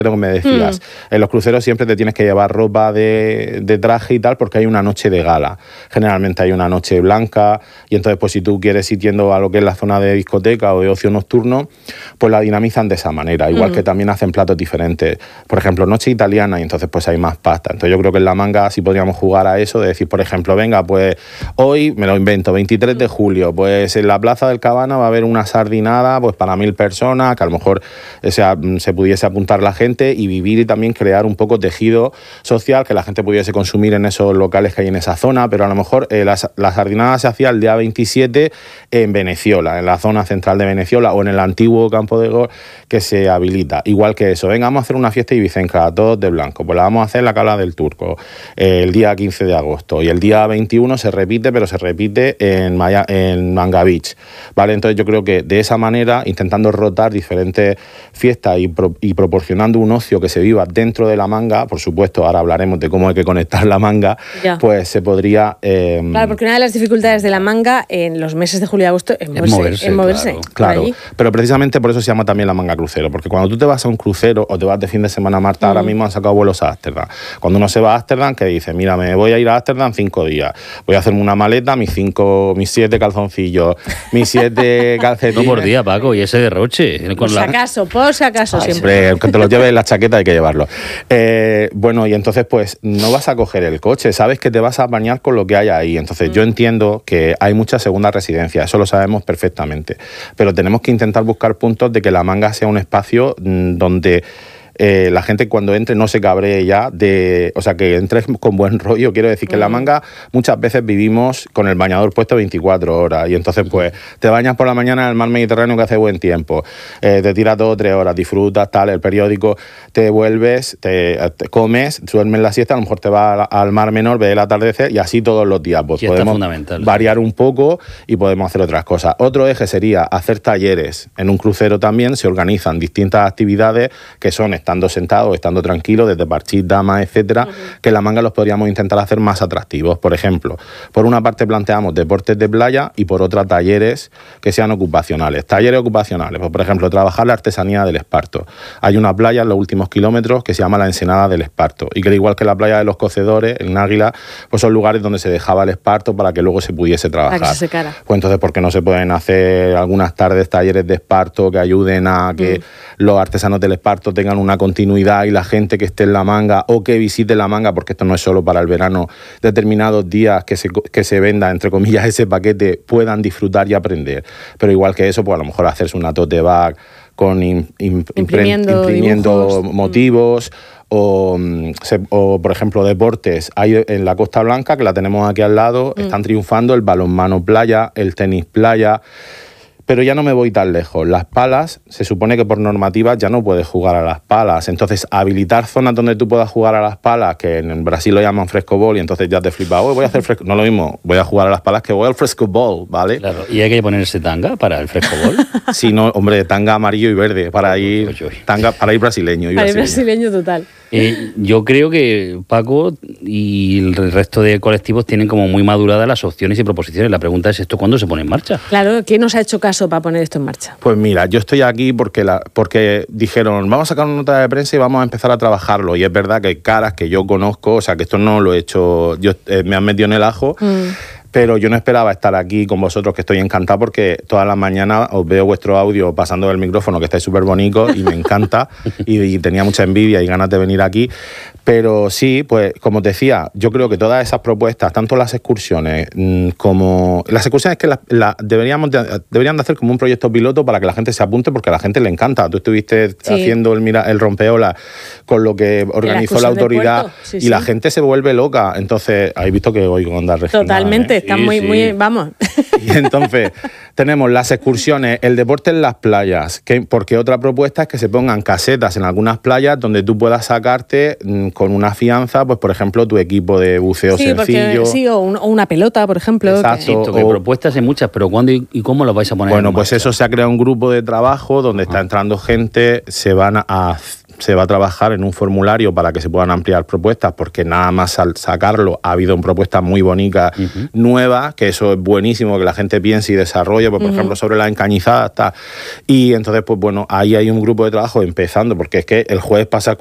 que me decías, en los cruceros siempre te tienes que llevar ropa de traje y tal, porque hay una noche de gala. Generalmente hay una noche blanca, y entonces pues si tú quieres ir yendo a lo que es la zona de discoteca o de ocio nocturno, pues la dinamizan de esa manera. Igual que también hacen platos diferentes. Por ejemplo, noche italiana, y entonces pues hay más pasta. Entonces yo creo que en La Manga sí podríamos jugar a eso, de decir, por ejemplo, venga, pues hoy, me lo invento, 23 de julio, pues en la Plaza del Cabana va a haber una sardinada pues para 1000 personas, que a lo mejor se pudiese apuntar la gente y vivir y también crear un poco tejido social, que la gente pudiese consumir en esos locales que hay en esa zona, pero a lo mejor la sardinada se hacía el día 27 en Veneciola, en la zona central de Veneciola o en el antiguo campo de golf que se habilita. Igual que eso, venga, vamos a hacer una fiesta ibicenca, todos de blanco, pues la vamos a hacer en la Cala del Turco el día 15 de agosto y el día 21 se repite, pero se repite en Manga Beach, ¿vale? Entonces yo creo que de esa manera, intentando rotar diferentes fiestas y proporcionando un ocio que se viva dentro de La Manga, por supuesto, ahora hablaremos de cómo hay que conectar La Manga, pues se podría... Claro, porque una de las dificultades de La Manga en los meses de julio y agosto es moverse. Claro, pero precisamente por eso se llama también La Manga Crucero, porque cuando tú te vas a un crucero o te vas de fin de semana, Marta, ahora mismo han sacado vuelos a Ámsterdam. Cuando uno se va a Ámsterdam, que dice, mira, me voy a ir a Ámsterdam 5 días, voy a hacerme una maleta, mis 7 calzoncillos, mis 7 calcetines... No por día, Paco, y ese derroche. Por si acaso, siempre. Que te lo lleves en la chaqueta, hay que llevarlo. Bueno, y entonces pues no vas a coger el coche, sabes que te vas a bañar con lo que hay ahí. Entonces yo entiendo que hay muchas segundas residencias, eso lo sabemos perfectamente, pero tenemos que intentar buscar puntos de que La Manga sea un espacio donde... la gente cuando entre no se cabree ya, o sea, que entres con buen rollo. Quiero decir que en La Manga muchas veces vivimos con el bañador puesto 24 horas y entonces pues te bañas por la mañana en el mar Mediterráneo que hace buen tiempo, te tiras 2 o 3 horas, disfrutas, tal, el periódico, te vuelves, te comes, duermes la siesta, a lo mejor te vas al mar menor, ves el atardecer y así todos los días. Pues podemos variar un poco y podemos hacer otras cosas. Otro eje sería hacer talleres. En un crucero también se organizan distintas actividades que son estando sentado, estando tranquilo, desde parchís, damas, etcétera, que en La Manga los podríamos intentar hacer más atractivos. Por ejemplo, por una parte planteamos deportes de playa y por otra talleres que sean ocupacionales. Talleres ocupacionales, pues, por ejemplo, trabajar la artesanía del esparto. Hay una playa en los últimos kilómetros que se llama la Ensenada del Esparto y que al igual que la playa de los Cocedores, en Águila, pues son lugares donde se dejaba el esparto para que luego se pudiese trabajar. Para que se secara. Pues entonces, ¿por qué no se pueden hacer algunas tardes talleres de esparto que ayuden a que los artesanos del esparto tengan una continuidad y la gente que esté en La Manga o que visite La Manga, porque esto no es solo para el verano, determinados días que se venda, entre comillas, ese paquete, puedan disfrutar y aprender? Pero igual que eso, pues a lo mejor hacerse una tote bag con imprimiendo motivos o, por ejemplo, deportes. Hay en la Costa Blanca, que la tenemos aquí al lado, están triunfando el balonmano playa, el tenis playa. Pero ya no me voy tan lejos. Las palas, se supone que por normativa ya no puedes jugar a las palas. Entonces, habilitar zonas donde tú puedas jugar a las palas, que en Brasil lo llaman frescobol, y entonces ya te flipas, voy a hacer fresco. No lo mismo, voy a jugar a las palas que voy al frescobol, ¿vale? Claro, ¿y hay que ponerse tanga para el frescobol? Sí, no, hombre, tanga amarillo y verde, para ir brasileño. Para ir brasileño total. Yo creo que Paco y el resto de colectivos tienen como muy maduradas las opciones y proposiciones. La pregunta es, ¿esto cuándo se pone en marcha? Claro, ¿quién nos ha hecho caso para poner esto en marcha? Pues mira, yo estoy aquí porque dijeron, vamos a sacar una nota de prensa y vamos a empezar a trabajarlo. Y es verdad que hay caras que yo conozco, o sea, que esto no lo he hecho, me han metido en el ajo. Pero yo no esperaba estar aquí con vosotros, que estoy encantado porque todas las mañanas os veo vuestro audio pasando del micrófono, que estáis súper bonitos y me encanta y tenía mucha envidia y ganas de venir aquí. Pero sí, pues como te decía, yo creo que todas esas propuestas, tanto las excursiones como... Las excursiones que deberían de hacer como un proyecto piloto para que la gente se apunte, porque a la gente le encanta. Tú estuviste haciendo el rompeolas con lo que organizó la autoridad y la gente se vuelve loca. Entonces, habéis visto que hoy con onda regional. Totalmente. Están muy, vamos. Y entonces tenemos las excursiones, el deporte en las playas, porque otra propuesta es que se pongan casetas en algunas playas donde tú puedas sacarte con una fianza, pues por ejemplo, tu equipo de buceo sencillo. O una pelota, por ejemplo. Exacto. Que propuestas hay muchas, pero ¿cuándo y cómo las vais a poner? Bueno, pues eso, se ha creado un grupo de trabajo donde está entrando gente, se van a se va a trabajar en un formulario para que se puedan ampliar propuestas, porque nada más al sacarlo ha habido propuestas muy bonitas, nuevas, que eso es buenísimo, que la gente piense y desarrolle, pues, por ejemplo, sobre las encañizadas, y entonces, pues bueno, ahí hay un grupo de trabajo empezando, porque es que el jueves pasa